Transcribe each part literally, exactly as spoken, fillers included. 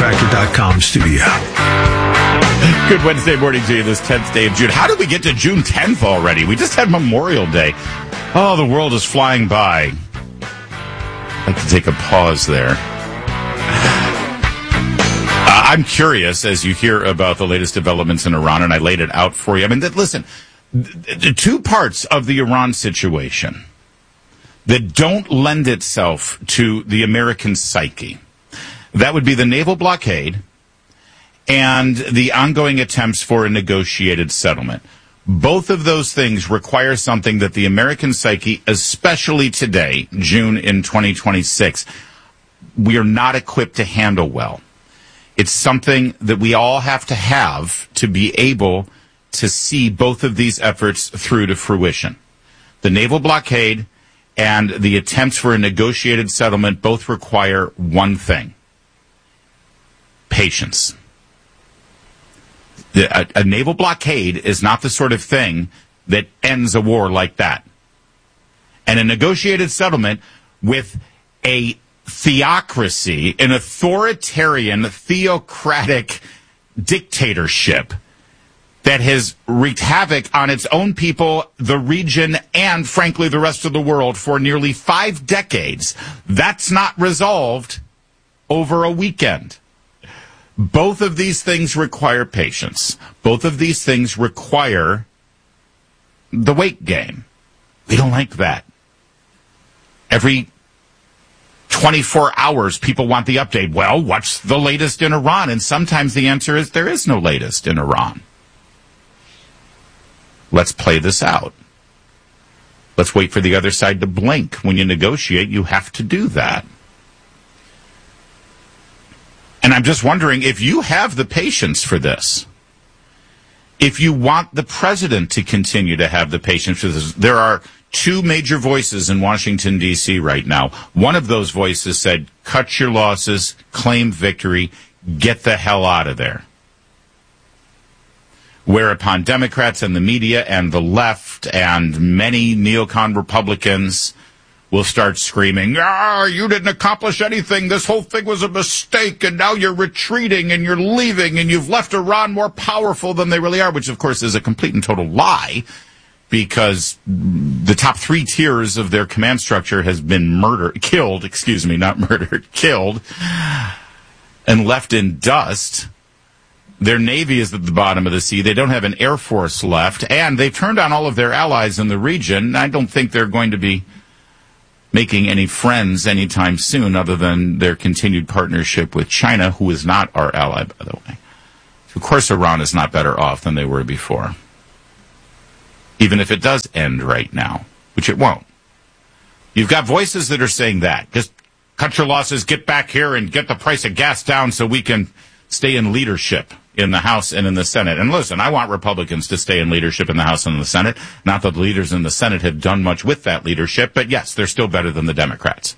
factor dot com studio. Good Wednesday morning to you, this tenth day of June. How did we get to June tenth already? We just had Memorial Day. Oh, the world is flying by. I'd like to take a pause there. Uh, I'm curious as you hear about the latest developments in Iran, and I laid it out for you. I mean, th- listen, th- the two parts of the Iran situation that don't lend itself to the American psyche, that would be the naval blockade and the ongoing attempts for a negotiated settlement. Both of those things require something that the American psyche, especially today, June in twenty twenty-six, we are not equipped to handle well. It's something that we all have to have to be able to see both of these efforts through to fruition. The naval blockade and the attempts for a negotiated settlement both require one thing: patience. A, a naval blockade is not the sort of thing that ends a war like that. And a negotiated settlement with a theocracy, an authoritarian, theocratic dictatorship that has wreaked havoc on its own people, the region, and, frankly, the rest of the world for nearly five decades, that's not resolved over a weekend. Both of these things require patience. Both of these things require the wait game. We don't like that. Every twenty-four hours, people want the update. Well, what's the latest in Iran? And sometimes the answer is there is no latest in Iran. Let's play this out. Let's wait for the other side to blink. When you negotiate, you have to do that. And I'm just wondering if you have the patience for this. If you want the president to continue to have the patience for this. There are two major voices in Washington, D C right now. One of those voices said, cut your losses, claim victory, get the hell out of there. Whereupon Democrats and the media and the left and many neocon Republicans will start screaming, ah, you didn't accomplish anything. This whole thing was a mistake, and now you're retreating and you're leaving, and you've left Iran more powerful than they really are, which, of course, is a complete and total lie, because the top three tiers of their command structure has been murdered, killed, excuse me, not murdered, killed, and left in dust. Their navy is at the bottom of the sea. They don't have an air force left, and they've turned on all of their allies in the region. I don't think they're going to be making any friends anytime soon other than their continued partnership with China, who is not our ally, by the way. Of course, Iran is not better off than they were before, even if it does end right now, which it won't. You've got voices that are saying that. Just cut your losses, get back here, and get the price of gas down so we can stay in leadership in the House and in the Senate. And listen, I want Republicans to stay in leadership in the House and in the Senate. Not that the leaders in the Senate have done much with that leadership, but yes, they're still better than the Democrats.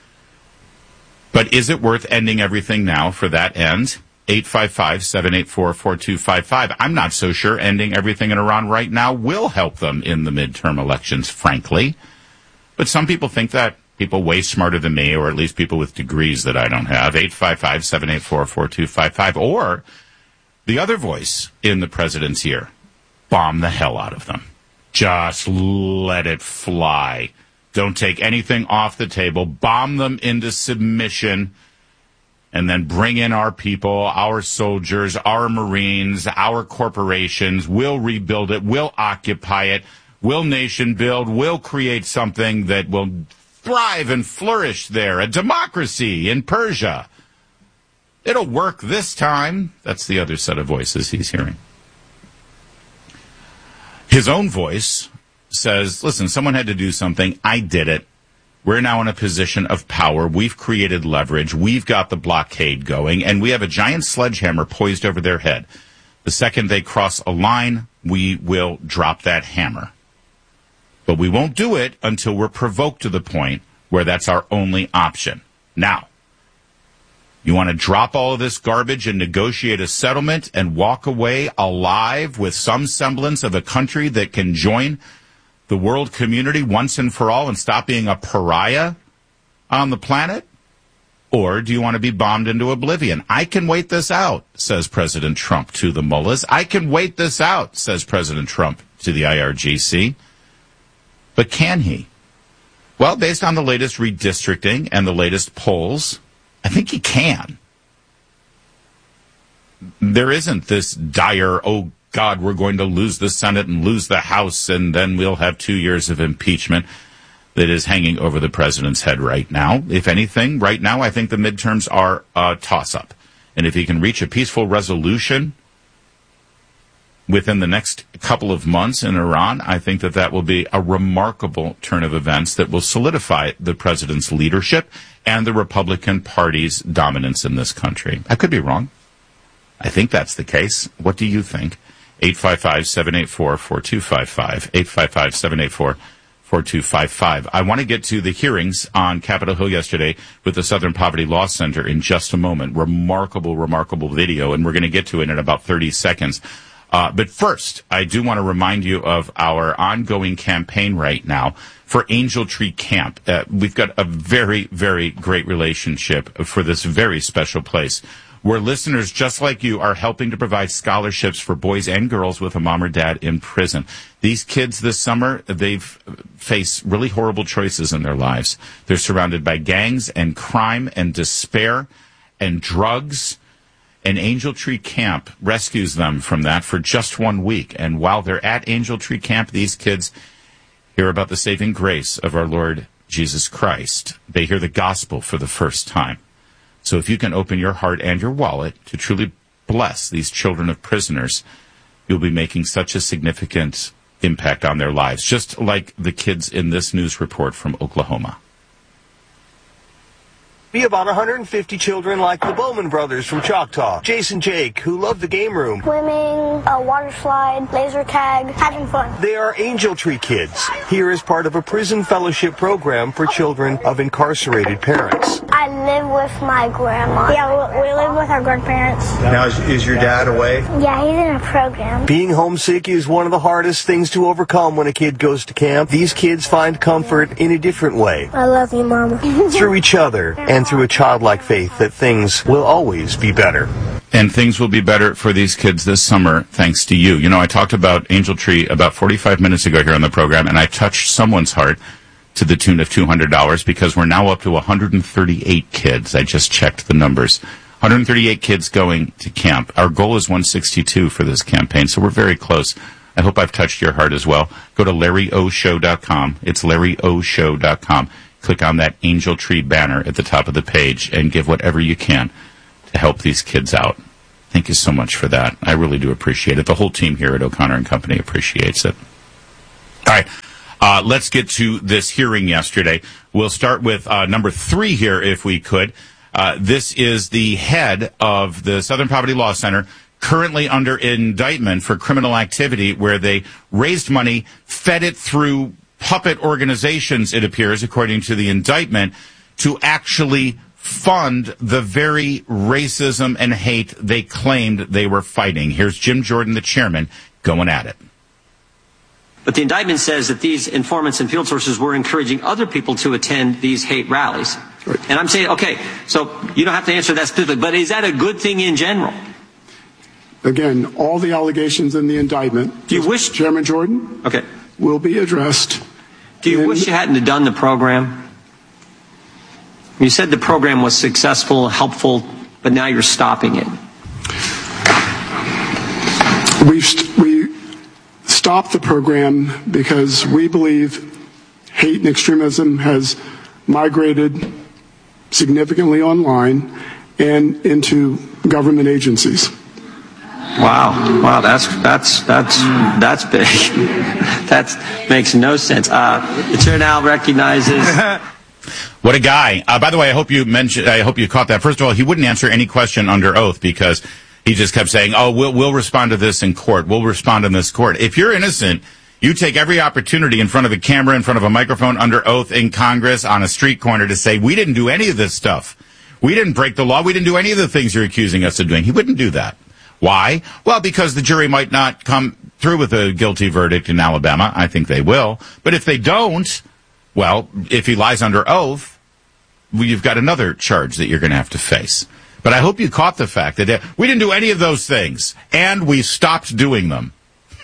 But is it worth ending everything now for that end? eight five five, seven eight four, four two five five. I'm not so sure ending everything in Iran right now will help them in the midterm elections, frankly. But some people think that. People way smarter than me, or at least people with degrees that I don't have. eight five five, seven eight four, four two five five. Or the other voice in the president's ear, bomb the hell out of them. Just let it fly. Don't take anything off the table. Bomb them into submission, and then bring in our people, our soldiers, our Marines, our corporations. We'll rebuild it. We'll occupy it. We'll nation build. We'll create something that will thrive and flourish there. A democracy in Persia. It'll work this time. That's the other set of voices he's hearing. His own voice says, listen, someone had to do something. I did it. We're now in a position of power. We've created leverage. We've got the blockade going, and we have a giant sledgehammer poised over their head. The second they cross a line, we will drop that hammer. But we won't do it until we're provoked to the point where that's our only option. Now, you want to drop all of this garbage and negotiate a settlement and walk away alive with some semblance of a country that can join the world community once and for all and stop being a pariah on the planet? Or do you want to be bombed into oblivion? I can wait this out, says President Trump to the mullahs. I can wait this out, says President Trump to the I R G C. But can he? Well, based on the latest redistricting and the latest polls, I think he can. There isn't this dire, oh, God, we're going to lose the Senate and lose the House, and then we'll have two years of impeachment that is hanging over the president's head right now. If anything, right now, I think the midterms are a toss-up. And if he can reach a peaceful resolution within the next couple of months in Iran, I think that that will be a remarkable turn of events that will solidify the president's leadership and the Republican Party's dominance in this country. I could be wrong. I think that's the case. What do you think? eight five five, seven eight four, four two five five. eight five five, seven eight four, four two five five. I want to get to the hearings on Capitol Hill yesterday with the Southern Poverty Law Center in just a moment. Remarkable, remarkable video, and we're going to get to it in about thirty seconds. Uh, but first, I do want to remind you of our ongoing campaign right now for Angel Tree Camp. Uh, we've got a very, very great relationship for this very special place, where listeners just like you are helping to provide scholarships for boys and girls with a mom or dad in prison. These kids this summer, they've faced really horrible choices in their lives. They're surrounded by gangs and crime and despair and drugs. And Angel Tree Camp rescues them from that for just one week. And while they're at Angel Tree Camp, these kids hear about the saving grace of our Lord Jesus Christ. They hear the gospel for the first time. So if you can open your heart and your wallet to truly bless these children of prisoners, you'll be making such a significant impact on their lives, just like the kids in this news report from Oklahoma. Be about one hundred fifty children like the Bowman brothers from Choctaw. Jason Jake, who love the game room. Swimming, a water slide, laser tag, having fun. They are Angel Tree kids, here as part of a prison fellowship program for children of incarcerated parents. I live with my grandma. Yeah, we live with our grandparents. Now, is, is your dad away? Yeah, he's in a program. Being homesick is one of the hardest things to overcome when a kid goes to camp. These kids find comfort in a different way. I love you, Mama. Through each other and through a childlike faith that things will always be better. And things will be better for these kids this summer thanks to you. You know, I talked about Angel Tree about forty-five minutes ago here on the program, and I touched someone's heart to the tune of two hundred dollars because we're now up to one hundred thirty-eight kids. I just checked the numbers. one hundred thirty-eight kids going to camp. Our goal is one sixty-two for this campaign, so we're very close. I hope I've touched your heart as well. Go to larry o show dot com. It's larry o show dot com. Click on that Angel Tree banner at the top of the page and give whatever you can to help these kids out. Thank you so much for that. I really do appreciate it. The whole team here at O'Connor and Company appreciates it. All right. Uh, let's get to this hearing yesterday. We'll start with uh, number three here, if we could. Uh, this is the head of the Southern Poverty Law Center, currently under indictment for criminal activity where they raised money, fed it through puppet organizations, it appears, according to the indictment, to actually fund the very racism and hate they claimed they were fighting. Here's Jim Jordan, the chairman, going at it. But the indictment says that these informants and field sources were encouraging other people to attend these hate rallies. Right. And I'm saying, okay, so you don't have to answer that specifically, but is that a good thing in general? Again, all the allegations in the indictment, do you wish, Chairman Jordan, okay, will be addressed. Do you in, wish you hadn't have done the program? You said the program was successful, helpful, but now you're stopping it. We've st- we stopped the program because we believe hate and extremism has migrated significantly online and into government agencies. Wow, wow, that's that's that's that's big. That makes no sense. Uh, the chair now recognizes. What a guy! Uh, by the way, I hope you mentioned. I hope you caught that. First of all, he wouldn't answer any question under oath because he just kept saying, "Oh, we'll we'll respond to this in court. We'll respond in this court." If you're innocent, you take every opportunity in front of a camera, in front of a microphone, under oath in Congress, on a street corner to say, "We didn't do any of this stuff. We didn't break the law. We didn't do any of the things you're accusing us of doing." He wouldn't do that. Why? Well, because the jury might not come through with a guilty verdict in Alabama. I think they will. But if they don't, well, if he lies under oath, well, you've got another charge that you're going to have to face. But I hope you caught the fact that uh, we didn't do any of those things, and we stopped doing them.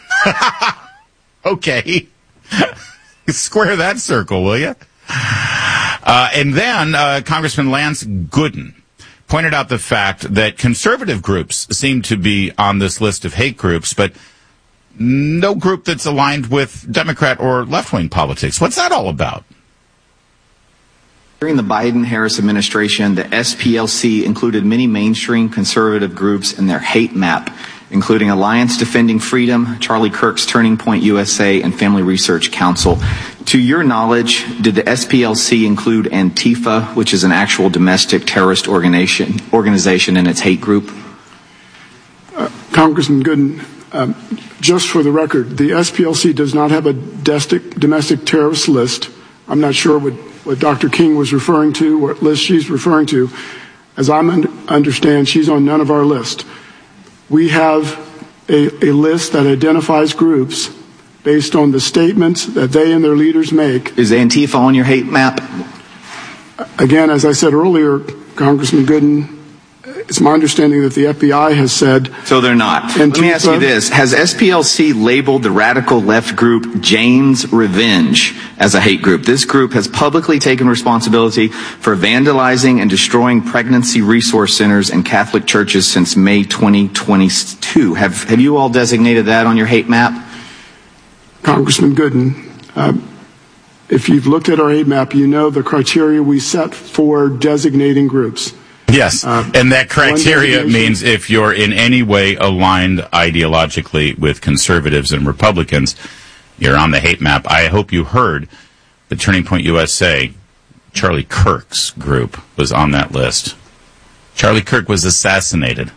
Okay. Square that circle, will you? Uh, and then uh, Congressman Lance Gooden pointed out the fact that conservative groups seem to be on this list of hate groups, but no group that's aligned with Democrat or left-wing politics. What's that all about? During the Biden-Harris administration, the S P L C included many mainstream conservative groups in their hate map, including Alliance Defending Freedom, Charlie Kirk's Turning Point U S A, and Family Research Council. To your knowledge, did the S P L C include Antifa, which is an actual domestic terrorist organization, organization in its hate group? Uh, Congressman Gooden, um, just for the record, the S P L C does not have a domestic, domestic terrorist list. I'm not sure what, what Doctor King was referring to, what list she's referring to. As I un- understand, she's on none of our list. We have a, a list that identifies groups based on the statements that they and their leaders make. Is Antifa on your hate map? Again, as I said earlier, Congressman Gooden, it's my understanding that the F B I has said... So they're not. Antifa. Let me ask you this. Has S P L C labeled the radical left group Jane's Revenge as a hate group? This group has publicly taken responsibility for vandalizing and destroying pregnancy resource centers and Catholic churches since May twenty twenty-two. Have, have you all designated that on your hate map? Congressman Gooden, uh, if you've looked at our hate map, you know the criteria we set for designating groups. Yes, uh, and that criteria means if you're in any way aligned ideologically with conservatives and Republicans, you're on the hate map. I hope you heard the Turning Point U S A, Charlie Kirk's group was on that list. Charlie Kirk was assassinated.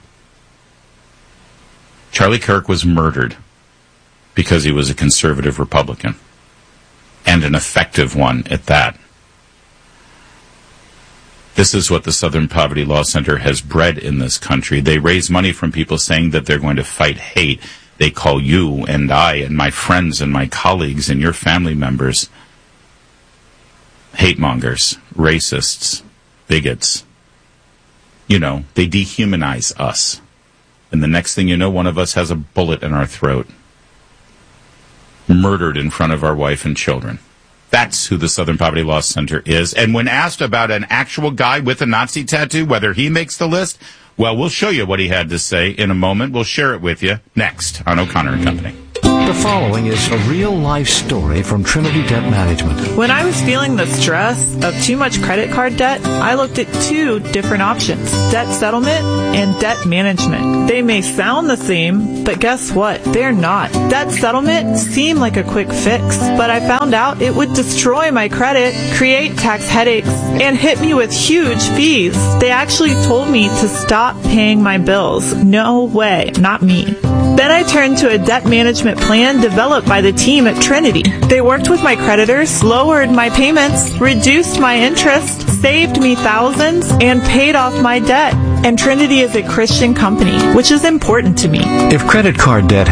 Charlie Kirk was murdered because he was a conservative Republican, and an effective one at that. This is what the Southern Poverty Law Center has bred in this country. They raise money from people saying that they're going to fight hate. They call you and I and my friends and my colleagues and your family members hate mongers, racists, bigots. You know, they dehumanize us. And the next thing you know, one of us has a bullet in our throat, murdered in front of our wife and children. That's who the Southern Poverty Law Center is. And when asked about an actual guy with a Nazi tattoo, whether he makes the list, well, we'll show you what he had to say in a moment. We'll share it with you next on O'Connor and Company. The following is a real-life story from Trinity Debt Management. When I was feeling the stress of too much credit card debt, I looked at two different options, debt settlement and debt management. They may sound the same, but guess what? They're not. Debt settlement seemed like a quick fix, but I found out it would destroy my credit, create tax headaches, and hit me with huge fees. They actually told me to stop paying my bills. No way, not me. Then I turned to a debt management plan developed by the team at Trinity. They worked with my creditors, lowered my payments, reduced my interest, saved me thousands, and paid off my debt. And Trinity is a Christian company, which is important to me. If credit card debt